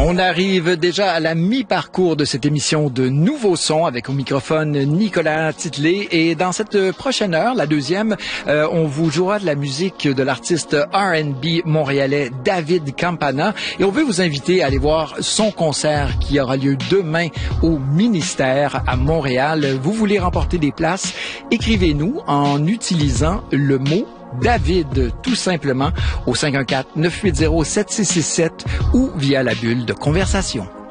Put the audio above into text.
On arrive déjà à la mi-parcours de cette émission de Nouveaux Sons avec au microphone Nicolas Titlet. Et dans cette prochaine heure, la deuxième, on vous jouera de la musique de l'artiste R&B montréalais David Campana. Et on veut vous inviter à aller voir son concert qui aura lieu demain au Ministère à Montréal. Vous voulez remporter des places? Écrivez-nous en utilisant le mot David, tout simplement, au 514-980-7667 ou via la bulle de conversation.